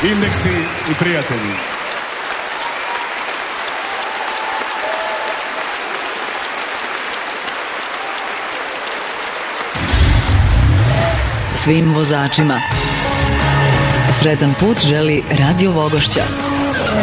Indeksi i prijatelji. Svim vozačima sretan put želi Radio Vogošća.